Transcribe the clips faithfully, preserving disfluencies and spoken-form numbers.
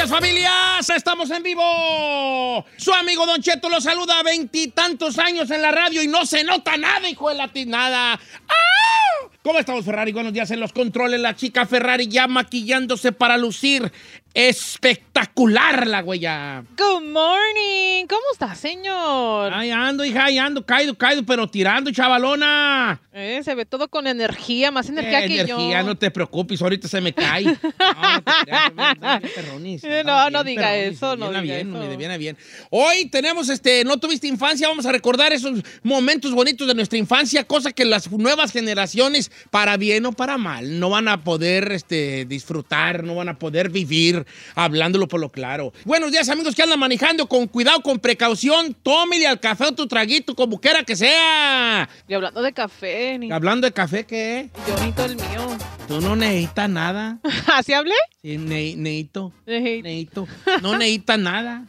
días, familias. Estamos en vivo. Su amigo Don Cheto lo saluda a veintitantos años en la radio y no se nota nada, hijo de la nada. ¡Ah! ¿Cómo estamos, Ferrari? Buenos días en los controles. La chica Ferrari ya maquillándose para lucir espectacular, la güeya. Good morning. ¿Cómo está, señor? Ahí ando, hija, ahí ando, caído, caído, pero tirando, chavalona. Eh, se ve todo con energía, más energía eh, que energía, yo. Energía, no te preocupes, ahorita se me cae. No, no te creas, me- me- me- perronis. Eh, no, Bien, no diga perronis, eso, de no bien a diga bien, eso. De bien a bien. Hoy tenemos, este, no tuviste infancia, vamos a recordar esos momentos bonitos de nuestra infancia, cosa que las nuevas generaciones, para bien o para mal, no van a poder, este, disfrutar, no van a poder vivir, hablándolo por lo claro. Buenos días, amigos que andan manejando, con cuidado, con precaución, tómele al café o tu traguito, como quiera que sea. Y hablando de café, ni... Hablando de café, ¿qué? yo necesito el mío. Tú no necesitas nada. ¿Así hablé? Sí, ne necesito, Eh, necesito. No necesitas nada.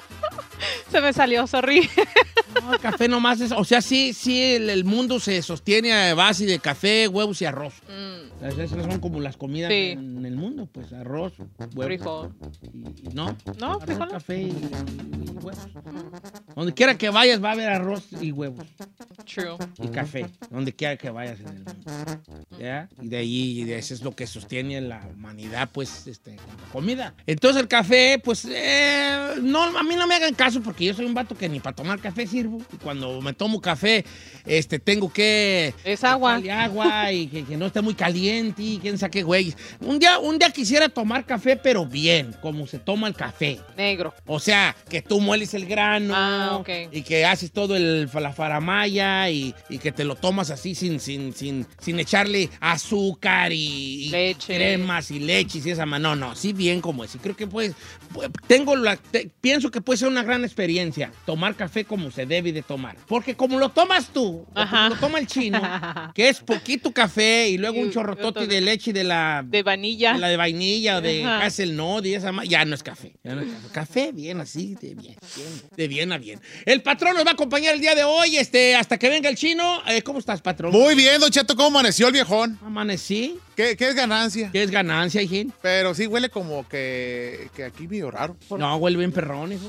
Se me salió, sorry. No, el café nomás es... O sea, sí, sí, el, el mundo se sostiene a base de café, huevos y arroz. Mm, Esas son como las comidas Sí. en el mundo, pues arroz, huevos. frijol. Y, y no, No, arroz, frijol no. café y, y huevos. Donde quiera que vayas va a haber arroz y huevos. True. Y café, donde quiera que vayas en el mundo. ¿Ya? Y de ahí, y de eso es lo que sostiene la humanidad, pues, este, con la comida. Entonces el café, pues, eh, no, a mí no me hagan caso porque yo soy un vato que ni para tomar café sirvo. Y cuando me tomo café, este, tengo que... Es agua. echarle agua y que, que no esté muy caliente y quién sabe qué güey. Un día, un día quisiera tomar café, pero bien, como se toma el café. Negro. O sea, que tú mueles el grano Ah, ok. y que haces todo el, la faramaya y, y que te lo tomas así sin, sin, sin, sin echarle azúcar y, y Leche. cremas y leches y esa ma- No, no, sí bien como es. Y creo que pues, tengo la, te- pienso que puede ser una gran experiencia tomar café como se debe de tomar. Porque como lo tomas tú, o Ajá. como lo toma el chino, que es poquito café y luego Y un chorrotote otro- de leche de la... De vainilla. de la de vainilla o de Ajá. Hazelnut y esa ma- ya no es café. Ya no es café. Café bien así, de bien, bien, de bien a bien. El patrón nos va a acompañar el día de hoy, este, hasta que venga el chino. Eh, ¿Cómo estás, patrón? Muy bien, Don Cheto, ¿cómo amaneció el viejón? Amanecí. ¿Qué, qué es ganancia? ¿Qué es ganancia, hijín? Pero sí huele como que, que aquí medio raro. No, huele bien perrón, hijo.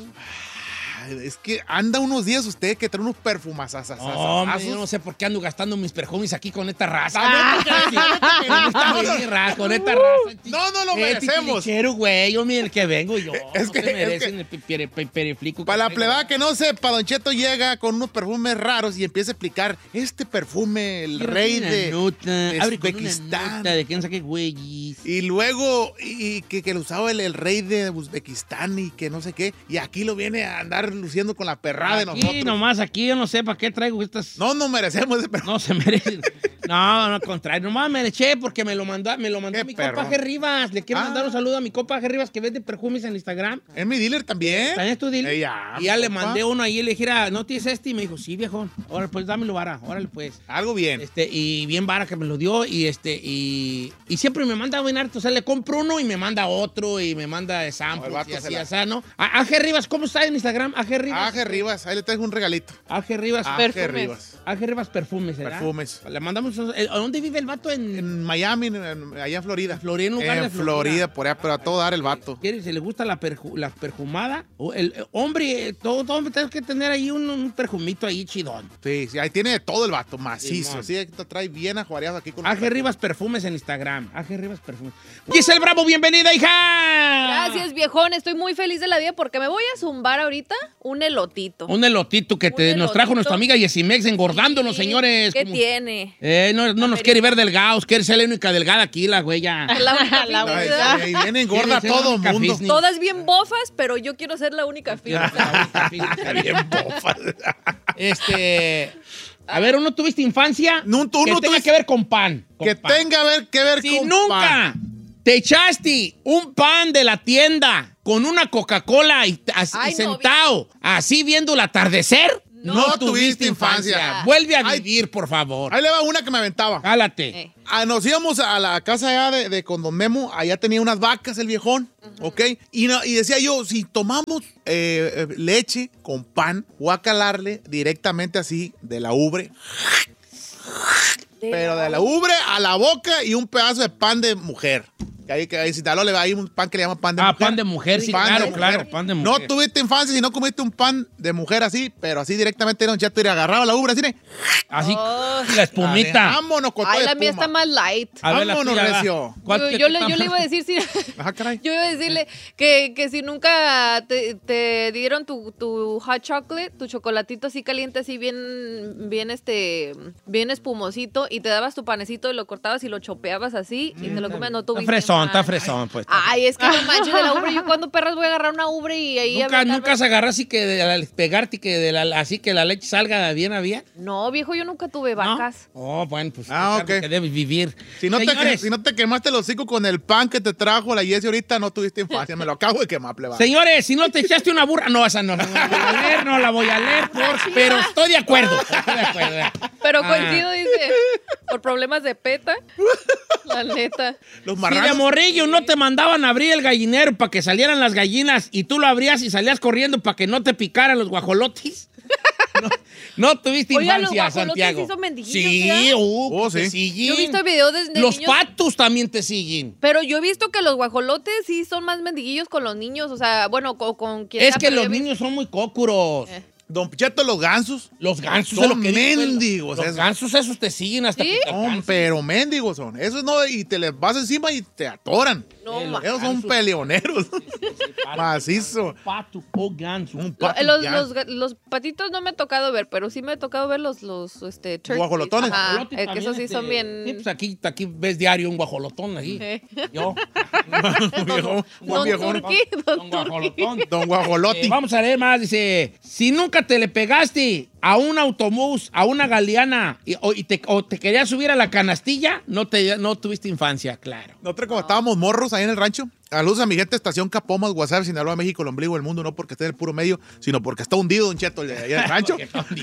Ay, es que anda unos días usted que trae unos perfumazazazazazos. Hombre, yo no sé por qué ando gastando mis perfumes aquí con esta raza. Ah, Sí, con esta bien raza, con esta raza. No, no lo Eh, merecemos. titilichero, güey, yo mira el que vengo yo. Es no que- se es merecen que- el pe- pere- pe- periflico que Para la traigo. plebada que no sepa, Don Cheto llega con unos perfumes raros y empieza a explicar este perfume, el Quiero rey una de, nota, de abre con una Uzbekistán. nota de quién sabe qué güeyes. Y luego, y, y que, que lo usaba el, el rey de Uzbekistán y que no sé qué. Y aquí lo viene a andar luciendo con la perrada de Aquí nosotros. nomás, aquí yo no sé para qué traigo estas. No, no merecemos ese perfume. No se merecen. No, no, al contrario. Nomás me le eché porque me lo mandó, me lo mandó Qué mi perro. compa G. Rivas. Le quiero Ah. mandar un saludo a mi compa G. Rivas que vende perfumes en Instagram. ¿Es mi dealer también? ¿También es tu dealer? Eh, ya, y ya le compa. mandé uno ahí y le dije, "Mira, ¿no tienes este?" Y me dijo, sí, viejo. Órale, pues dámelo vara. Órale, pues. Algo bien. Este, y bien vara que me lo dio. Y este, y, y siempre me manda buen harto. O sea, le compro uno y me manda otro y me manda samples No, el vato y así, se la- así, ¿no? A, a G. Rivas, ¿cómo está en Instagram? A G. Rivas. Aje Rivas, ahí le traigo un regalito. A G. Rivas. Aje Perfumes. Rivas. A G. Rivas Perfumes, ¿verdad? Perfumes. Le mandamos... eh, ¿A dónde vive el vato? En, En Miami, en- en- allá en Florida. Florida, en un lugar En de Florida, Florida. por allá, pero a todo dar el vato. ¿Quiere? Si le gusta la, perju- la perfumada, o el, el hombre, eh, todo, todo hombre tiene que tener ahí un, un perfumito ahí chidón. Sí, sí, ahí tiene de todo el vato, macizo. Simón. Sí, te trae bien ajuareado aquí con A G. Rivas Perfumes en Instagram. A G. Rivas Perfumes. Giselle Bravo, bienvenida, hija. Gracias, viejón. Estoy muy feliz de la vida porque me voy a zumbar ahorita un elotito. Un elotito que Un te, nos trajo elotito. nuestra amiga Yesimex engordándonos, Sí, señores. ¿Qué como- tiene? Eh, no, no nos quiere ver delgados, quiere ser la única delgada aquí, la güeya. La única La fitness, Ay, ¿verdad? ahí viene engorda Quiere ser todo la única mundo. fitness. Todas bien bofas, pero yo quiero ser la única fitness. Está bien bofa. Este... A ver, ¿uno tuviste infancia? No, tú que no tenga tuviste- que ver con pan. con Que pan. tenga ver, que ver Si con nunca pan. te echaste un pan de la tienda con una Coca-Cola y, así, Ay, y no, sentado, así viendo el atardecer, no, No tuviste tuviste infancia. infancia. Vuelve a Ay. vivir, por favor. Ahí le va una que me aventaba. Jálate. Eh. Ah, nos íbamos a la casa allá de, de con Don Memo, allá tenía unas vacas el viejón, ¿ok? Y, no- y decía yo, si tomamos eh, eh, leche con pan, voy a calarle directamente así de la ubre, pero de la ubre a la boca y un pedazo de pan de mujer. Que ahí, que ahí, si tal, le hay un pan que le llaman pan de Ah, mujer. pan de mujer, sí, Pan claro, de claro, mujer. pan de No mujer. tuviste infancia si no comiste un pan de mujer así, pero así directamente Don Cheto, y agarraba la ubre así, ¿eh? Así, Oh. la espumita. Vámonos con Ay, toda la mía espuma. está más light. A ver, la Vámonos, tuya, va. recio. ¿Cuál Yo, que yo te le, yo está- le iba a decir, si, Ajá, caray. yo iba a decirle que, que si nunca te, te dieron tu, tu hot chocolate, tu chocolatito así caliente, así bien, bien este, bien espumosito, y te dabas tu panecito y lo cortabas y lo chopeabas así y te lo comías, no Está tuviste. fresón, está más. fresón, pues. Ay, es que no manches de la ubre. Yo cuando perras voy a agarrar una ubre y ahí Nunca, aventarme- nunca se agarra así que de la- pegarte y que de la, así que la leche salga bien a bien. No, viejo, yo nunca tuve ¿No? vacas. Oh, bueno, pues Ah, es algo ok. que debes vivir. Si no, te, Señores, si no te quemaste el hocico con el pan que te trajo la Jessie ahorita, no tuviste infancia. Me lo acabo de quemar, pleba. señores, si no te echaste una burra, no, esa no, no la voy a leer, no la voy a leer, por- pero estoy de acuerdo. Estoy de acuerdo. Pero Ah. coincido, dice, por problemas de peta. La neta. Los Si de marranos. morrillo no te mandaban a abrir el gallinero para que salieran las gallinas y tú lo abrías y salías corriendo para que no te picaran los guajolotes. No, no tuviste Oiga, los infancia, guajolotes Santiago. sí son mendiguillos, Sí, ¿verdad? uh, Oh, te sí. siguen. Yo he visto videos de, de Los niños. patos también te siguen. Pero yo he visto que los guajolotes sí son más mendiguillos con los niños. O sea, bueno, con, con quien Es sea, que pero los yo he visto- niños son muy cócuros. Eh. Don Cheto, los gansos. Los gansos Son es lo que digo, mendigos, Los esos. gansos esos te siguen hasta ¿Sí? que te No, alcanzan. pero mendigos son. Esos no, y te les vas encima y te atoran. No, Eh, ma- Esos son gansos. peleoneros. Macizo. Un pato o ganso. Un Lo- pato los, ya. los, ga- los patitos no me ha tocado ver, pero sí me ha tocado ver los, los este, turkeys. Guajolotones. Ajá, Guajolote es que también, esos sí este, son bien... Sí, pues aquí, aquí ves diario un guajolotón ahí. Eh. Yo. Un viejo- un Don viejón. Turqui, don Un guajolotón. Don Guajoloti. Eh, vamos a leer más. Dice: si nunca te le pegaste a un autobús, a una galeana y, o, y te, o te querías subir a la canastilla, no, te, no tuviste infancia, claro. Nosotros como estábamos morros ahí en el rancho, saludos a mi gente, estación Capomas, WhatsApp, Sinaloa, México, el ombligo del mundo, no porque esté en el puro medio, sino porque está hundido, Don Cheto, allá en el rancho.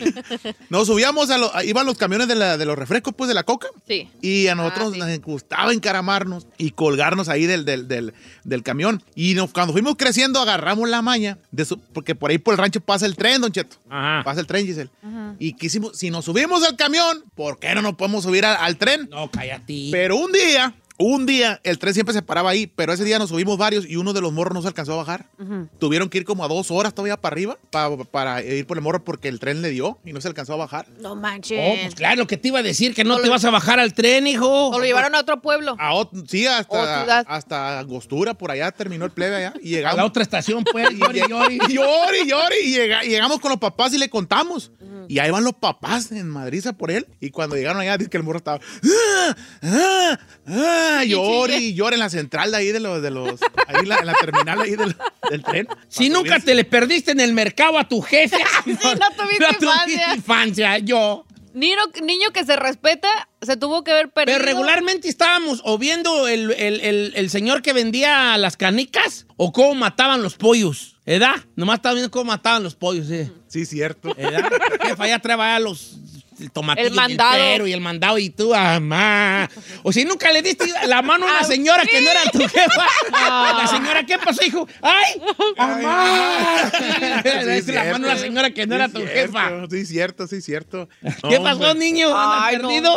Nos subíamos, a lo- a- iban los camiones de, la- de los refrescos, pues, de la coca. Sí. Y a nosotros Ah, sí. nos gustaba encaramarnos y colgarnos ahí del, del, del, del camión. Y nos- cuando fuimos creciendo, agarramos la maña, de su- porque por ahí por el rancho pasa el tren, Don Cheto. Ajá. Pasa el tren, Giselle. Y quisimos, si nos subimos al camión, ¿por qué no nos podemos subir al, al tren? No, cállate. Pero un día, un día, el tren siempre se paraba ahí, pero ese día nos subimos varios y uno de los morros no se alcanzó a bajar. Tuvieron que ir como a dos horas todavía para arriba pa- para ir por el morro porque el tren le dio y no se alcanzó a bajar. No manches. Oh, pues claro, lo que te iba a decir, que no, No te lo- vas a bajar al tren, hijo. O lo llevaron a otro pueblo. A ot- sí, O hasta, ciudad. hasta Angostura, por allá terminó el plebe allá. Y A llegamos. la otra estación, pues, llori, llori. Y llori, y llori, y llega- y llegamos con los papás y le contamos. Y ahí van los papás en Madrid a por él. Y cuando llegaron allá, dice que el morro estaba. ¡Ah! ¡Ah! ¡Ah! Llori, y llora en la central de ahí de los. De los ahí en la, en la terminal ahí del, del tren. Si nunca te le perdiste en el mercado a tu jefe, no tuviste infancia. infancia, yo. Niño, niño que se respeta, se tuvo que ver perdido. Pero regularmente estábamos o viendo el, el- el- el señor que vendía las canicas o cómo mataban los pollos, ¿verdad? Nomás estaba viendo cómo mataban los pollos, ¿eh? Sí, cierto. ¿Verdad? Jefa, ya traía los el tomatillo El mandado. y el pero y el mandado y tú, mamá. O si nunca le diste la mano a una Ah, señora sí. que no era tu jefa. La señora, ¿qué pasó, hijo? ¡Ay! ¡Mamá! Le diste la mano a la señora que no era tu jefa. Sí, cierto, sí, cierto. ¿Qué pasó, niño? ¿Andas Ay, no. perdido?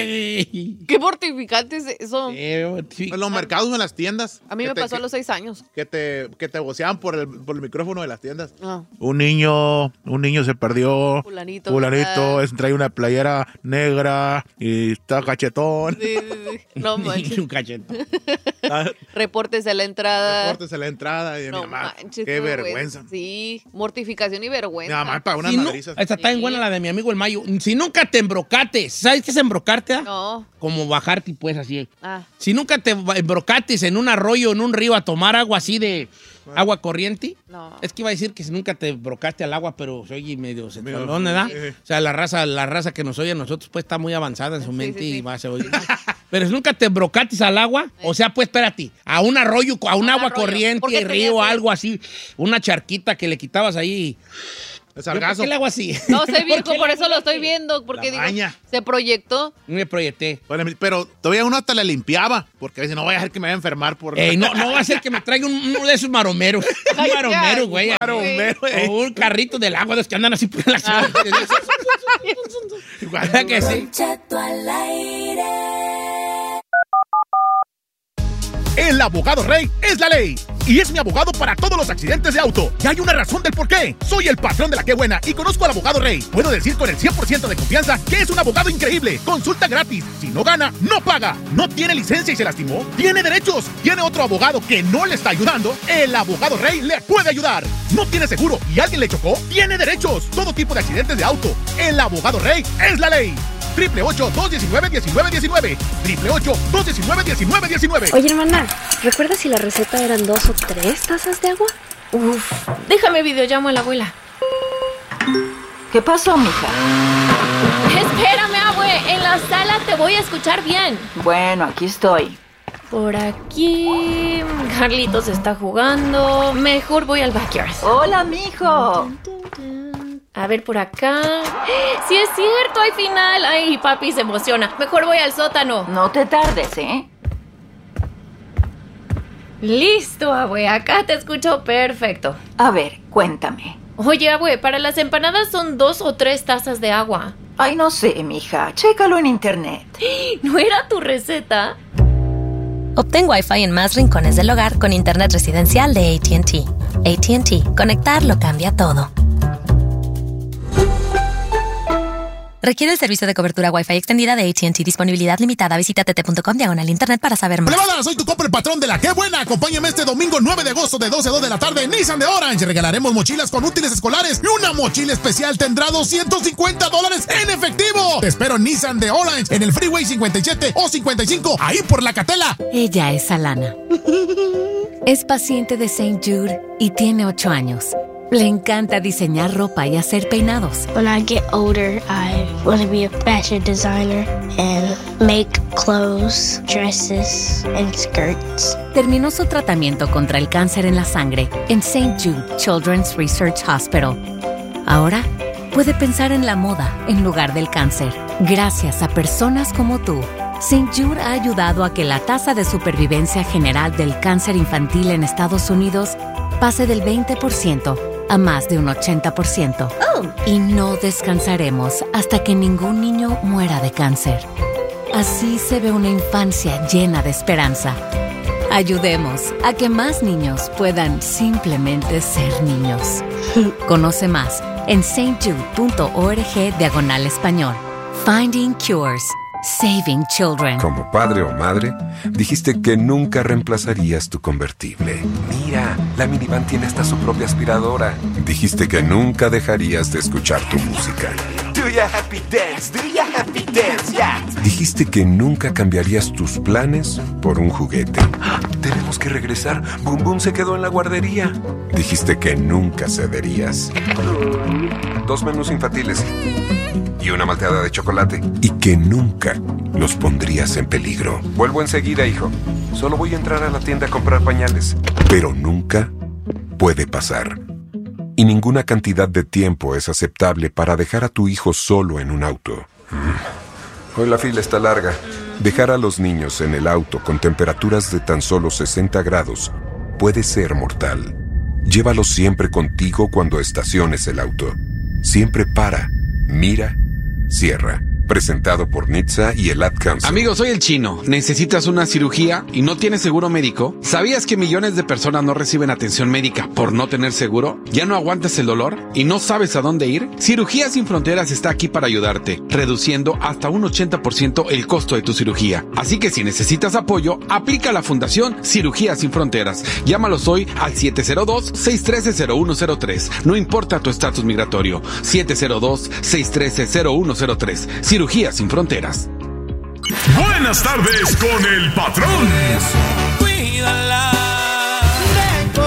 Sí. Qué mortificante es eso. Eh, sí. En los mercados o en las tiendas. A mí que me te- pasó a los seis años. Que te, que te voceaban por el, por el micrófono de las tiendas. Ah. Un niño, un niño se perdió. Fulanito, Fulanito, ¿verdad? es- trae una playera negra y está cachetón. Sí, sí, sí. No manches. Un cachete. Ah, Reportes a la entrada. Córtese la entrada y de No mi mamá. manches. Qué vergüenza. Sí, mortificación y Mi vergüenza. mamá para unas Si no- madrizas. esta está bien Sí. buena la de mi amigo el Mayo. Si nunca te embrocates, ¿sabes qué es embrocarte? ah? No. Como bajarte, pues, así. Ah. Si nunca te embrocates en un arroyo, en un río, a tomar agua así de agua corriente. No. Es que iba a decir que si nunca te embrocaste al agua, pero se oye medio Medio- setolón, ¿verdad? sí. O sea, la raza, la raza que nos oye a nosotros, pues, está muy avanzada en su Sí, mente sí, sí. y va a se oír. Pero si nunca te embrocates al agua, o sea, pues, espérate, a un arroyo, a un Un agua arroyo. corriente, ¿Por qué río, tenías- algo así, una charquita que le quitabas ahí. El ¿Yo ¿Por sargazo. qué le hago así? No sé, viejo, qué por le eso hago lo estoy así? viendo. Porque La digo, baña. se proyectó. Me proyecté. Bueno, Pero todavía uno hasta la limpiaba, porque a veces no voy a dejar que me vaya a enfermar por... Ey, no, no va a ser que me traiga un- uno de esos maromeros. Un Ay, maromero, ya, güey. Maromero, ey. O un carrito del agua, de los que andan así por la ciudad. ¿Verdad que sí? El abogado Rey es la ley. Y es mi abogado para todos los accidentes de auto. Y hay una razón del por qué. Soy el patrón de la Qué Buena y conozco al abogado Rey. Puedo decir con el cien por ciento de confianza que es un abogado increíble. Consulta gratis. Si no gana, no paga. No tiene licencia y se lastimó. Tiene derechos. Tiene otro abogado que no le está ayudando. El abogado Rey le puede ayudar. No tiene seguro y alguien le chocó. Tiene derechos. Todo tipo de accidentes de auto. El abogado Rey es la ley. Triple ocho, dos diecinueve, diecinueve diecinueve. Triple ocho, dos diecinueve, diecinueve diecinueve. Oye, hermana, ¿recuerdas si la receta eran dos o tres tazas de agua? Uf, déjame videollamo a la abuela. ¿Qué pasó, mija? Espérame, abue, en la sala te voy a escuchar bien. Bueno, aquí estoy. Por aquí... Carlitos está jugando. Mejor voy al backyard. Hola, mijo. A ver, por acá... ¡Sí es cierto! ¡Hay final! ¡Ay, papi se emociona! Mejor voy al sótano. No te tardes, ¿eh? Listo, abue. Acá te escucho perfecto. A ver, cuéntame. Oye, abue, para las empanadas son dos o tres tazas de agua. Ay, no sé, mija. Chécalo en internet. ¿No era tu receta? Obtén Wi-Fi en más rincones del hogar con internet residencial de A T and T. A T and T. Conectar lo cambia todo. Requiere el servicio de cobertura Wi-Fi extendida de A T and T. Disponibilidad limitada. Visita t t punto com diagonal internet para saber más. Plebada, soy tu compa el patrón de la Qué Buena. Acompáñame este domingo nueve de agosto de doce a dos de la tarde en Nissan de Orange. Regalaremos mochilas con útiles escolares y una mochila especial tendrá doscientos cincuenta dólares en efectivo. Te espero en Nissan de Orange, en el Freeway cincuenta y siete o cincuenta y cinco, ahí por La Catela. Ella es Alana. Es paciente de Saint Jude y tiene ocho años. Le encanta diseñar ropa y hacer peinados. When I get older, I want to be a fashion designer and make clothes, dresses, and skirts. Terminó su tratamiento contra el cáncer en la sangre en Saint Jude Children's Research Hospital. Ahora puede pensar en la moda en lugar del cáncer. Gracias a personas como tú, Saint Jude ha ayudado a que la tasa de supervivencia general del cáncer infantil en Estados Unidos pase del veinte por ciento a más de un ochenta por ciento. Oh. Y no descansaremos hasta que ningún niño muera de cáncer. Así se ve una infancia llena de esperanza. Ayudemos a que más niños puedan simplemente ser niños. Conoce más en stjude.org diagonal español. Finding Cures. Saving Children. Como padre o madre, dijiste que nunca reemplazarías tu convertible. Mira, la minivan tiene hasta su propia aspiradora. Dijiste que nunca dejarías de escuchar tu música. Do ya happy dance, do ya happy dance, yeah. Dijiste que nunca cambiarías tus planes por un juguete. Tenemos que regresar. Boom Boom se quedó en la guardería. Dijiste que nunca cederías. Dos menús infantiles y una malteada de chocolate. Y que nunca los pondrías en peligro. Vuelvo enseguida, hijo. Solo voy a entrar a la tienda a comprar pañales. Pero nunca puede pasar. Y ninguna cantidad de tiempo es aceptable para dejar a tu hijo solo en un auto. Hoy la fila está larga. Dejar a los niños en el auto con temperaturas de tan solo sesenta grados puede ser mortal. Llévalos siempre contigo cuando estaciones el auto. Siempre para, mira, cierra. Presentado por N H T S A y el Ad Council. Amigo, soy el Chino. ¿Necesitas una cirugía y no tienes seguro médico? ¿Sabías que millones de personas no reciben atención médica por no tener seguro? ¿Ya no aguantas el dolor y no sabes a dónde ir? Cirugías Sin Fronteras está aquí para ayudarte, reduciendo hasta un ochenta por ciento el costo de tu cirugía. Así que si necesitas apoyo, aplica a la Fundación Cirugías Sin Fronteras. Llámalos hoy al siete cero dos, seis uno tres, cero uno cero tres. No importa tu estatus migratorio. siete cero dos, seis uno tres, cero uno cero tres. Cirugía Sin Fronteras. Buenas tardes con el patrón. Cuídala de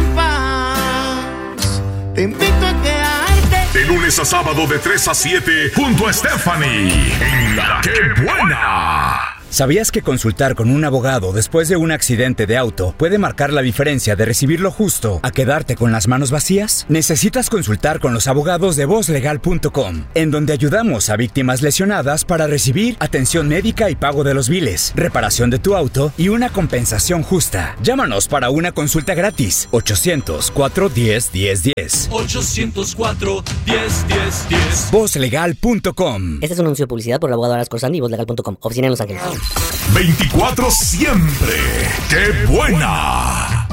compás. Te invito a quedarte. De lunes a sábado de tres a siete junto a Stephanie en La Qué Buena. ¿Sabías que consultar con un abogado después de un accidente de auto puede marcar la diferencia de recibir lo justo a quedarte con las manos vacías? Necesitas consultar con los abogados de voz legal punto com, en donde ayudamos a víctimas lesionadas para recibir atención médica y pago de los biles, reparación de tu auto y una compensación justa. Llámanos para una consulta gratis. ochocientos cuatro, diez, diez, diez. ochocientos cuatro, diez, diez, diez. voz legal punto com. Este es un anuncio de publicidad por el abogado Arasco Sandy y voz legal punto com. Oficina en Los Ángeles. veinticuatro siempre. ¡Qué buena!